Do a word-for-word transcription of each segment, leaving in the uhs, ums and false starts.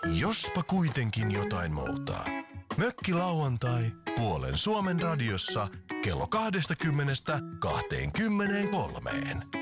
Jospa kuitenkin jotain muuta. Mökkilauantai puolen Suomen radiossa kello kaksikymmentä kaksikymmentäkolme.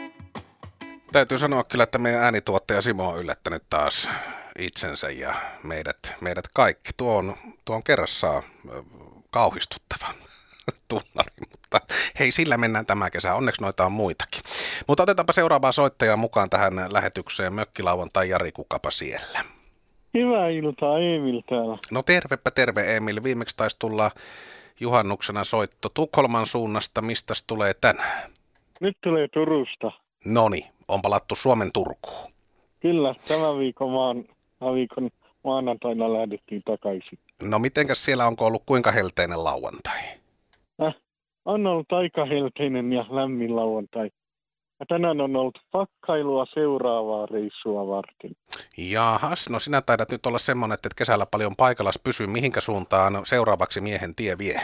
Täytyy sanoa kyllä, että meidän äänituottaja Simo on yllättänyt taas itsensä ja meidät, meidät kaikki. Tuo on, tuo on kerrassaan kauhistuttava tunnari, mutta hei, sillä mennään tämä kesä. Onneksi noita on muitakin. Mutta otetaanpa seuraavaa soittajaa mukaan tähän lähetykseen. Mökkilauantai Jari, kukapa siellä? Hyvää iltaa, Emil täällä. No tervepä terve, Emil. Viimeksi taisi tulla juhannuksena soitto Tukholman suunnasta. Mistäs tulee tänään? Nyt tulee Turusta. Noni, on palattu Suomen Turkuun. Kyllä, tämän viikon, maan, tämän viikon maanantaina lähdettiin takaisin. No mitenkäs siellä, onko ollut kuinka helteinen lauantai? Äh, on ollut aika helteinen ja lämmin lauantai. Ja tänään on ollut pakkailua seuraavaa reissua varten. Jaahas, no sinä taidat nyt olla semmoinen, että et kesällä paljon paikallas pysyy. Mihinkä suuntaan seuraavaksi miehen tie vie?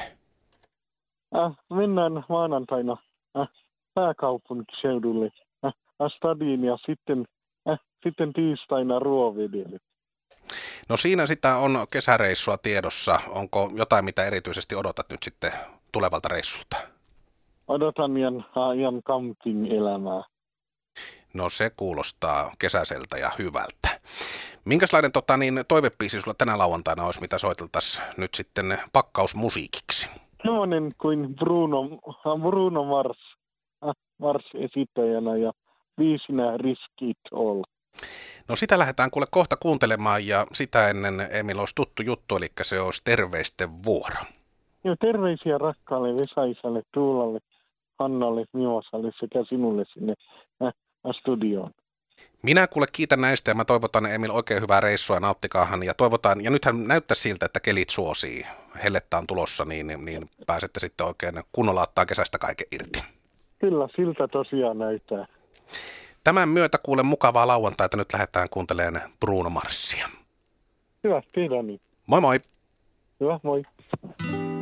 Äh, mennään maanantaina äh, pääkaupunkiseudulle, äh, Stadiin ja sitten, äh, sitten tiistaina Ruovedelle. No siinä sitä on kesäreissua tiedossa. Onko jotain, mitä erityisesti odotat nyt sitten tulevalta reissulta? Odotan Jan, Jan camping-elämää. No se kuulostaa kesäiseltä ja hyvältä. Minkälainen tota, niin, toivepiisi sulla tänä lauantaina olisi, mitä soiteltaisiin nyt sitten pakkausmusiikiksi? Sellainen kuin Bruno, Bruno Mars, Mars esittäjänä ja viisinä Risk It All. No sitä lähdetään kuule kohta kuuntelemaan ja sitä ennen Emil olisi tuttu juttu, eli se olisi terveisten vuoro. Joo, terveisiä rakkaalle Vesaisalle, Tuulalle, Hannalle, Miosalle sekä sinulle sinne äh, studioon. Minä kuule kiitän näistä ja mä toivotan Emil oikein hyvää reissua, nauttikaahan ja toivotaan, ja nythän näyttää siltä, että kelit suosii, hellettä on tulossa, niin, niin pääsette sitten oikein kunnolla ottaa kesästä kaiken irti. Kyllä, siltä tosiaan näyttää. Tämän myötä kuulen mukavaa lauantaita, nyt lähdetään kuuntelemaan Bruno Marsia. Hyvä, tehdään niin. Moi moi! Hyvä, moi.